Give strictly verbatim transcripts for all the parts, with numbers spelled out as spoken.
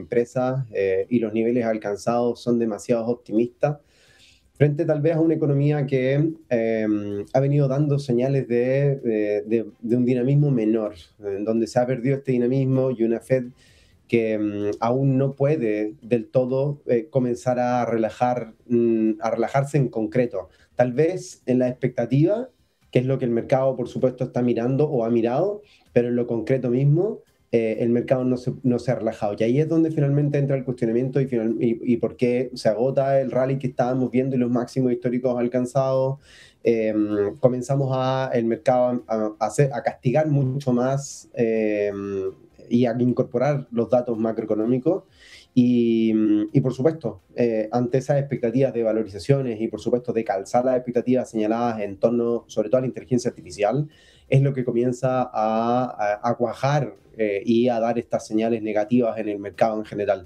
empresas eh, y los niveles alcanzados son demasiado optimistas, frente tal vez a una economía que eh, ha venido dando señales de, de, de, de un dinamismo menor, en donde se ha perdido este dinamismo y una Fed que um, aún no puede del todo eh, comenzar a, relajar, um, a relajarse en concreto. Tal vez en la expectativa, que es lo que el mercado, por supuesto, está mirando o ha mirado, pero en lo concreto mismo, eh, el mercado no se, no se ha relajado. Y ahí es donde finalmente entra el cuestionamiento y, final, y, y por qué se agota el rally que estábamos viendo y los máximos históricos alcanzados. Eh, comenzamos a, el mercado a, a, hacer, a castigar mucho más eh, y a incorporar los datos macroeconómicos. Y, y por supuesto, eh, ante esas expectativas de valorizaciones y por supuesto de calzar las expectativas señaladas en torno, sobre todo a la inteligencia artificial, es lo que comienza a, a, a cuajar eh, y a dar estas señales negativas en el mercado en general.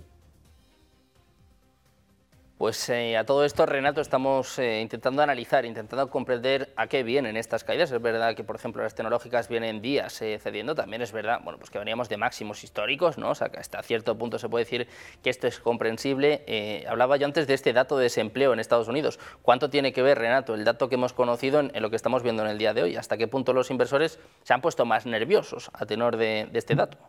Pues eh, a todo esto, Renato, estamos eh, intentando analizar, intentando comprender a qué vienen estas caídas. Es verdad que, por ejemplo, las tecnológicas vienen días eh, cediendo. También es verdad, bueno, pues que veníamos de máximos históricos, ¿no? O sea, que hasta cierto punto se puede decir que esto es comprensible. Eh, hablaba yo antes de este dato de desempleo en Estados Unidos. ¿Cuánto tiene que ver, Renato, el dato que hemos conocido en, en lo que estamos viendo en el día de hoy? ¿Hasta qué punto los inversores se han puesto más nerviosos a tenor de, de este dato?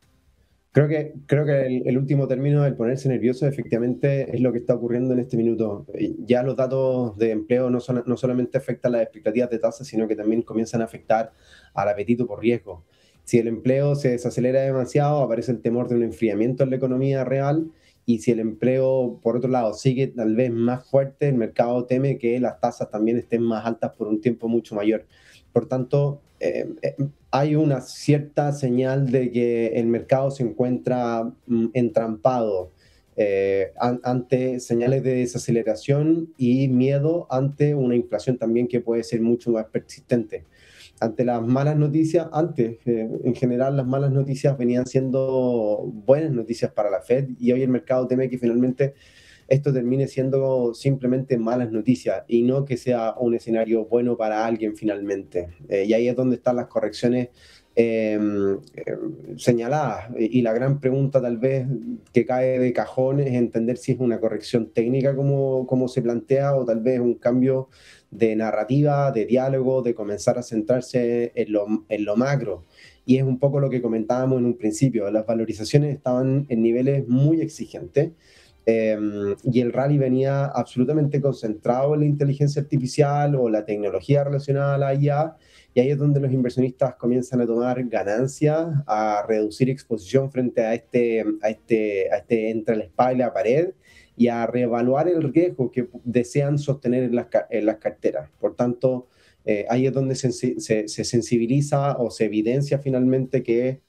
Creo que, creo que el, el último término, el ponerse nervioso, efectivamente es lo que está ocurriendo en este minuto. Ya los datos de empleo no, son, no solamente afectan las expectativas de tasas, sino que también comienzan a afectar al apetito por riesgo. Si el empleo se desacelera demasiado, aparece el temor de un enfriamiento en la economía real, y si el empleo, por otro lado, sigue tal vez más fuerte, el mercado teme que las tasas también estén más altas por un tiempo mucho mayor. Por tanto, eh, eh, hay una cierta señal de que el mercado se encuentra mm, entrampado eh, an ante señales de desaceleración y miedo ante una inflación también que puede ser mucho más persistente. Ante las malas noticias, antes, eh, en general, las malas noticias venían siendo buenas noticias para la Fed, y hoy el mercado teme que finalmente esto termine siendo simplemente malas noticias y no que sea un escenario bueno para alguien finalmente. Eh, y ahí es donde están las correcciones eh, eh, señaladas. Y la gran pregunta tal vez que cae de cajón es entender si es una corrección técnica como, como se plantea, o tal vez un cambio de narrativa, de diálogo, de comenzar a centrarse en lo, en lo macro. Y es un poco lo que comentábamos en un principio. Las valorizaciones estaban en niveles muy exigentes. Eh, y el rally venía absolutamente concentrado en la inteligencia artificial o la tecnología relacionada a la I A, y ahí es donde los inversionistas comienzan a tomar ganancias, a reducir exposición frente a este, a este, a este entre la espada y la pared, y a reevaluar el riesgo que desean sostener en las, en las carteras. Por tanto, eh, ahí es donde se, se, se sensibiliza o se evidencia finalmente que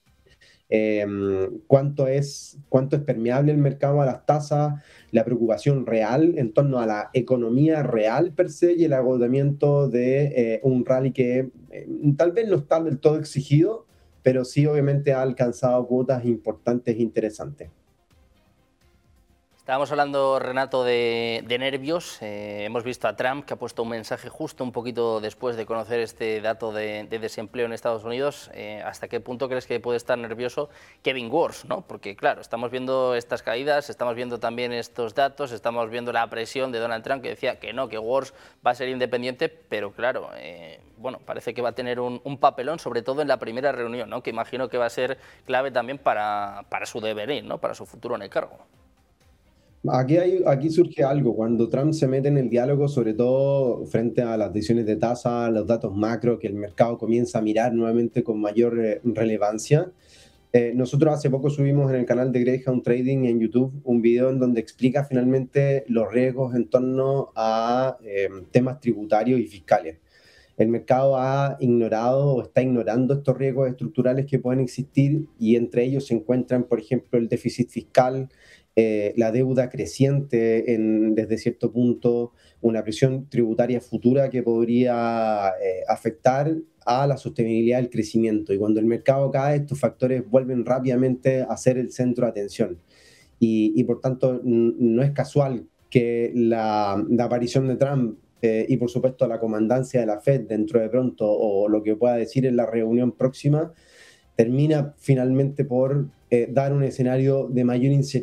Eh, cuánto es, cuánto es permeable el mercado a las tasas, la preocupación real en torno a la economía real per se, y el agotamiento de eh, un rally que eh, tal vez no está del todo exigido, pero sí obviamente ha alcanzado cuotas importantes e interesantes. Estábamos hablando, Renato, de, de nervios. Eh, hemos visto a Trump, que ha puesto un mensaje justo un poquito después de conocer este dato de, de desempleo en Estados Unidos. Eh, ¿Hasta qué punto crees que puede estar nervioso Kevin Warsh, ¿no? Porque, claro, estamos viendo estas caídas, estamos viendo también estos datos, estamos viendo la presión de Donald Trump, que decía que no, que Warsh va a ser independiente, pero, claro, eh, bueno, parece que va a tener un, un papelón, sobre todo en la primera reunión, ¿no? Que imagino que va a ser clave también para, para su devenir, ¿no? Para su futuro en el cargo. Aquí, hay, aquí surge algo, cuando Trump se mete en el diálogo, sobre todo frente a las decisiones de tasa, los datos macro, que el mercado comienza a mirar nuevamente con mayor eh, relevancia. Eh, nosotros hace poco subimos en el canal de Greyhound Trading en YouTube un video en donde explica finalmente los riesgos en torno a eh, temas tributarios y fiscales. El mercado ha ignorado o está ignorando estos riesgos estructurales que pueden existir, y entre ellos se encuentran, por ejemplo, el déficit fiscal, eh, la deuda creciente en, desde cierto punto, una presión tributaria futura que podría eh, afectar a la sostenibilidad del crecimiento. Y cuando el mercado cae, estos factores vuelven rápidamente a ser el centro de atención. Y, y por tanto, no es casual que la, la aparición de Trump eh, y por supuesto la comandancia de la Fed dentro de pronto, o lo que pueda decir en la reunión próxima, termina finalmente por eh, dar un escenario de mayor incertidumbre